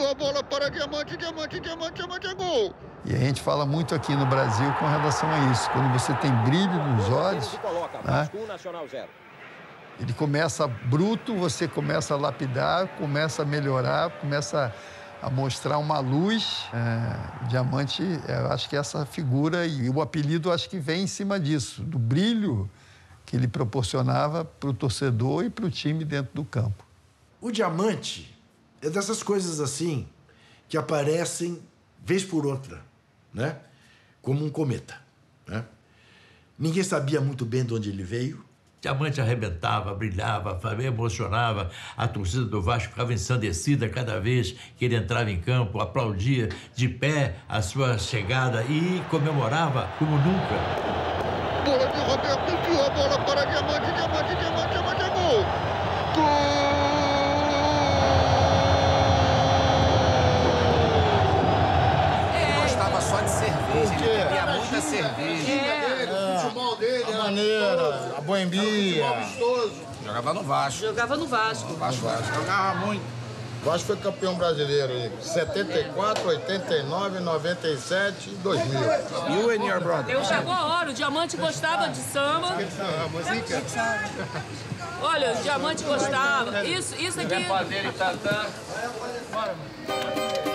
enfiou a bola para Diamante, Diamante, Diamante, Diamante, é gol! E a gente fala muito aqui no Brasil com relação a isso. Quando você tem brilho nos olhos, né? Ele começa bruto, você começa a lapidar, começa a melhorar, começa a mostrar uma luz. O Diamante, eu acho que essa figura e o apelido acho que vem em cima disso, do brilho que ele proporcionava para o torcedor e para o time dentro do campo. O Diamante é dessas coisas assim que aparecem vez por outra, né? Como um cometa, né? Ninguém sabia muito bem de onde ele veio. Diamante arrebentava, brilhava, emocionava. A torcida do Vasco ficava ensandecida cada vez que ele entrava em campo, aplaudia de pé a sua chegada e comemorava como nunca. Bola de Roberto, enfiou a bola para Diamante, Diamante, Diamante, Diamante, é gol! Gol! Ele gostava só de cerveja, ele bebia muita cerveja. O futebol dele, a maneira, a boemia. Jogava no Vasco. Jogava no Vasco. Jogava muito. O Vasco foi campeão brasileiro em 74, 89, 97 e 2000. E o Enir Brother? Eu chegou a hora, o Diamante gostava de samba. Olha, o Diamante gostava. Isso aqui... Fazer e tatã.